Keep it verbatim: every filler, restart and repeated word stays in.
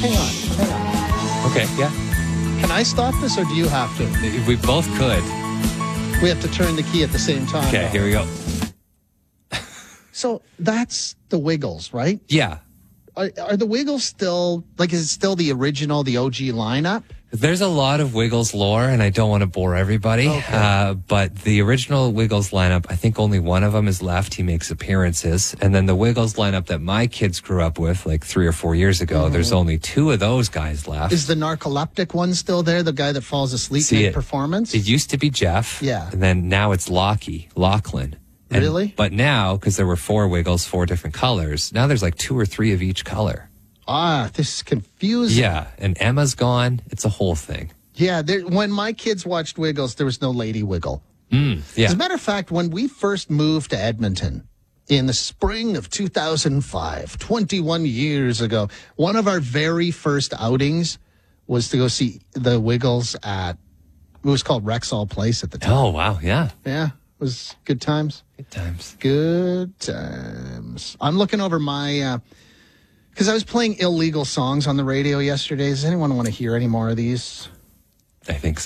hang on, hang on. Okay, yeah. Can I stop this, or do you have to? We both could. We have to turn the key at the same time. Okay, though. here we go. So that's the Wiggles, right? Yeah. Are, are the Wiggles still, like, is it still the original, the O G lineup? There's a lot of Wiggles lore, and I don't want to bore everybody. Okay. Uh, but the original Wiggles lineup, I think only one of them is left. He makes appearances. And then the Wiggles lineup that my kids grew up with, like three or four years ago, mm-hmm. there's only two of those guys left. Is the narcoleptic one still there? The guy that falls asleep See, in it, performance? It used to be Jeff. Yeah. And then now it's Lockie, Lachlan. And, really? But now, because there were four Wiggles, four different colors, now there's like two or three of each color. Ah, this is confusing. Yeah. And Emma's gone. It's a whole thing. Yeah, there, when my kids watched Wiggles, there was no Lady Wiggle. Mm, yeah. As a matter of fact, when we first moved to Edmonton in the spring of two thousand five, twenty-one years ago, one of our very first outings was to go see the Wiggles at, it was called Rexall Place at the time. Oh, wow. Yeah. Yeah, it was good times. Good times. Good times. I'm looking over my, uh, because I was playing illegal songs on the radio yesterday. Does anyone want to hear any more of these? I think so.